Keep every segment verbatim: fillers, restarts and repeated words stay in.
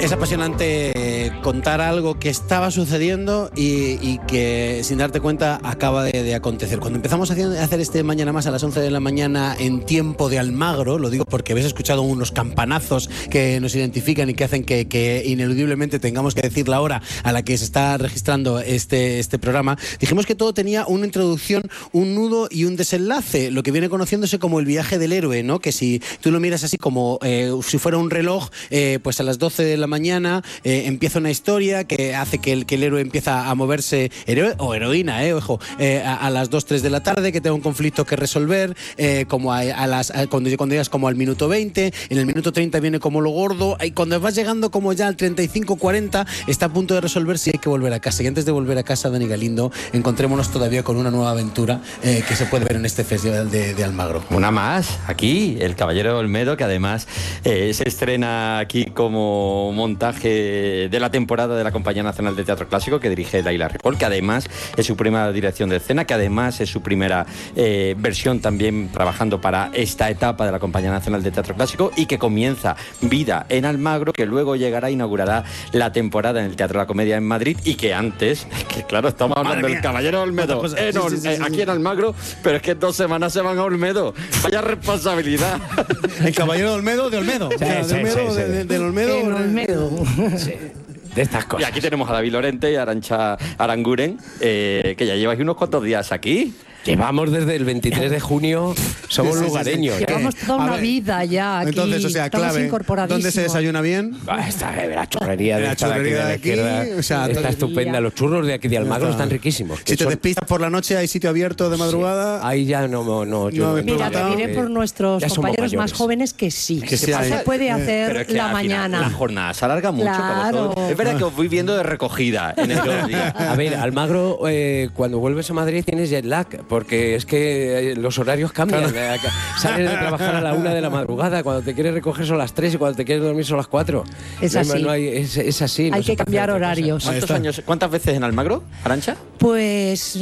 Es apasionante eh, contar algo que estaba sucediendo y, y que sin darte cuenta acaba de, de acontecer. Cuando empezamos a hacer este Mañana Más a las once de la mañana en tiempo de Almagro, lo digo porque habéis escuchado unos campanazos que nos identifican y que hacen que, que ineludiblemente tengamos que decir la hora a la que se está registrando este, este programa, dijimos que todo tenía una introducción, un nudo y un desenlace, lo que viene conociéndose como el viaje del héroe, ¿no? Que si tú lo miras así como eh, si fuera un reloj, eh, pues a las doce de la mañana eh, empieza una historia que hace que el, que el héroe empieza a moverse, héroe o heroína, eh, ojo, eh, a, a las dos, tres de la tarde, que tenga un conflicto que resolver, eh, como a, a las a, cuando, cuando llegas como al minuto veinte, en el minuto treinta viene como lo gordo, y cuando vas llegando como ya al treinta y cinco, cuarenta, está a punto de resolver si hay que volver a casa. Y antes de volver a casa, Dani Galindo, encontrémonos todavía con una nueva aventura eh, que se puede ver en este festival de, de Almagro. Una más, aquí, El Caballero de Olmedo, que además eh, se estrena aquí como montaje de la temporada de la Compañía Nacional de Teatro Clásico, que dirige Laila Ripoll, que además es su primera dirección de escena, que además es su primera eh, versión también trabajando para esta etapa de la Compañía Nacional de Teatro Clásico, y que comienza vida en Almagro, que luego llegará, inaugurará la temporada en el Teatro de la Comedia en Madrid, y que antes, que claro, estamos hablando Madre del mía. Caballero de Olmedo pues, en, sí, sí, sí, sí, aquí sí. en Almagro, pero es que en dos semanas se van a Olmedo. Vaya responsabilidad. El Caballero de Olmedo, de Olmedo. Sí, o sea, sí, de Olmedo, sí, sí. de, de, del Olmedo. En Olmedo. Sí. De estas cosas. Y aquí tenemos a David Lorente y a Arantxa Aranguren, eh, que ya lleváis unos cuantos días aquí. Llevamos desde el veintitrés de junio, somos sí, sí, lugareños. Sí, sí. Llevamos toda una ver, vida ya aquí. Entonces, o sea, clave, ¿dónde se desayuna bien? Ah, esta, la churrería de, la churrería de aquí, de aquí o sea, está estupenda. Los churros de aquí de Almagro están riquísimos. Si te son... despistas por la noche, hay sitio abierto de madrugada. Sí, ahí ya no, no, yo no, no Mira, te diré por nuestros compañeros más jóvenes que sí, que, que sí hay, se puede hacer es que la mañana. La jornada se alarga mucho. Claro. Como es verdad que os voy viendo de recogida en estos días. A ver, Almagro, eh, cuando vuelves a Madrid tienes jet lag, porque es que los horarios cambian. Claro. Sales de trabajar a la una de la madrugada, cuando te quieres recoger son las tres y cuando te quieres dormir son las cuatro. Es así. No hay, es, es así. Hay no que cambiar horarios. ¿Cuántos años, ¿Cuántas veces en Almagro, Arantxa? Pues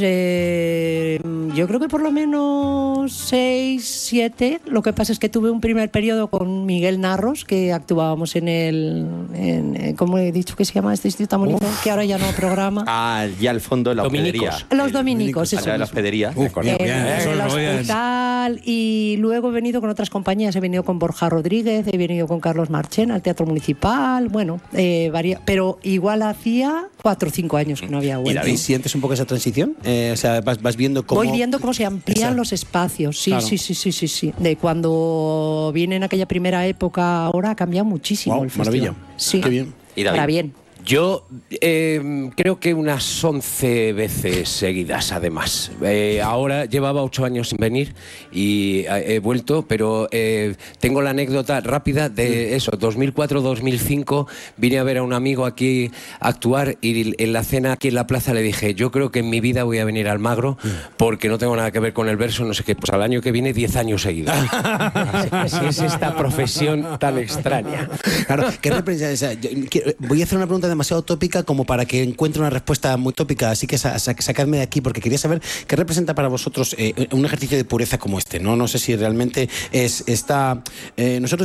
eh, yo creo que por lo menos seis, siete. Lo que pasa es que tuve un primer periodo con Miguel Narros, que actuábamos en el, en, ¿cómo he dicho que se llama este instituto tan bonito? Que ahora ya no programa. Ah, ya al fondo de la Dominicos. hospedería. Los dominicos, eso. De la hospedería. Uh, bien, bien, eh, eso el hospital, y luego he venido con otras compañías, he venido con Borja Rodríguez, he venido con Carlos Marchena al Teatro Municipal, bueno, eh, varia, pero igual hacía cuatro o cinco años que no había vuelto. ¿Y David, sientes un poco esa transición? Eh, o sea, vas, vas viendo cómo... Voy viendo cómo se amplían esa... los espacios, sí, claro. sí, sí, sí, sí, sí. De cuando viene en aquella primera época, ahora ha cambiado muchísimo. Wow, el festival. Maravilla. Sí. Qué bien. ¿Y David? Para bien. Yo eh, creo que unas once veces seguidas, además. Eh, ahora llevaba ocho años sin venir y he vuelto, pero eh, tengo la anécdota rápida de eso. dos mil cuatro dos mil cinco vine a ver a un amigo aquí a actuar y en la cena aquí en la plaza le dije, yo creo que en mi vida voy a venir a Almagro porque no tengo nada que ver con el verso, no sé qué. Pues al año que viene, diez años seguidos. Así, así es esta profesión tan extraña. Claro, ¿qué representa? O sea, yo, quiero, voy a hacer una pregunta demasiado tópica como para que encuentre una respuesta muy tópica, así que sa sa sacadme de aquí porque quería saber qué representa para vosotros eh, un ejercicio de pureza como este, ¿no? No sé si realmente es está eh, nosotros